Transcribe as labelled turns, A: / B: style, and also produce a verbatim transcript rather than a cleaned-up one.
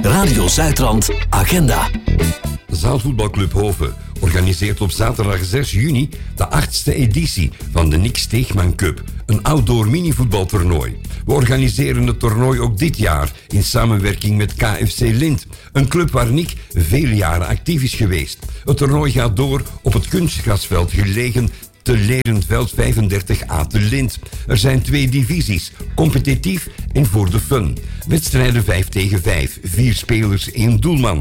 A: Radio Zuidrand Agenda.
B: Zaalvoetbalclub Hoven organiseert op zaterdag zes juni de achtste editie van de Nick Steegman Cup, een outdoor minivoetbaltoernooi. We organiseren het toernooi ook dit jaar in samenwerking met K F C Lint, een club waar Nick vele jaren actief is geweest. Het toernooi gaat door op het kunstgrasveld gelegen te Lerendveld vijfendertig A te Lint. Er zijn twee divisies, competitief en voor de fun. Wedstrijden vijf tegen vijf, vier spelers, één doelman.